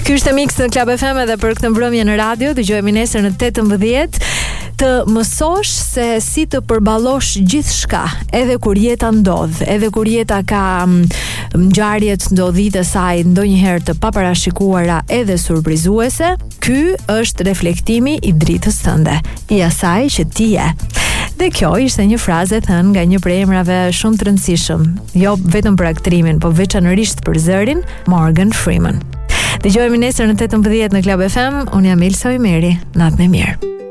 Ky është Mix në Club FM edhe për këtë mbrëmje në radio. Dëgjojmë nesër në 18 të mësosh se si të përballosh gjithçka, edhe kur jeta ndodh, edhe kur jeta ka ngjarjet ndodhite saj ndonjëherë të paparashikuara edhe surprizuese. Ky është reflektimi i dritës tënde, i asaj që ti je. Dhe kjo ishte një frazë thënë nga një prej emrave shumë të rëndësishëm, jo vetëm për aktrimin, por veçanërisht për zërin, Morgan Freeman. Dëgjojmë nesër në 18 në Club FM. Unë jam Elsa Ojmeri. Natë më mirë.